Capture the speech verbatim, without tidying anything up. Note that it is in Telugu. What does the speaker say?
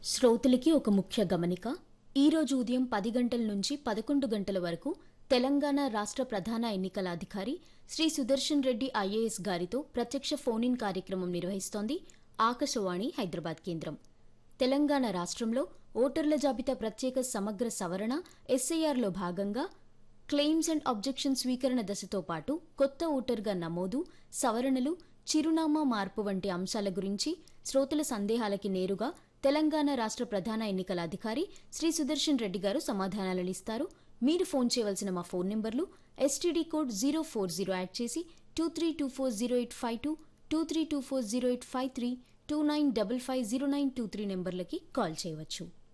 శ్రోతలకి ఒక ముఖ్య గమనిక. ఈరోజు ఉదయం పది గంటల నుంచి పదకొండు గంటల వరకు తెలంగాణ రాష్ట్ర ప్రధాన ఎన్నికల అధికారి శ్రీ సుదర్శన్ రెడ్డి ఐఏఎస్ గారితో ప్రత్యక్ష ఫోన్ ఇన్ కార్యక్రమం నిర్వహిస్తోంది ఆకాశవాణి హైదరాబాద్ కేంద్రం. తెలంగాణ రాష్ట్రంలో ఓటర్ల జాబితా ప్రత్యేక సమగ్ర సవరణ ఎస్ఐఆర్లో భాగంగా క్లెయిమ్స్ అండ్ అబ్జెక్షన్ స్వీకరణ దశతో పాటు కొత్త ఓటర్గా నమోదు, సవరణలు, చిరునామా మార్పు వంటి అంశాల గురించి శ్రోతల సందేహాలకి నేరుగా తెలంగాణ రాష్ట్ర ప్రధాన ఎన్నికల అధికారి శ్రీ సుదర్శన్ రెడ్డి గారు సమాధానాలనిస్తారు. మీరు ఫోన్ చేయవలసిన మా ఫోన్ నెంబర్లు STD code zero four zero add చేసి two three two four zero eight five two, two three two four zero eight five three, two nine double five zero nine two three నెంబర్లకి call చేయవచ్చు.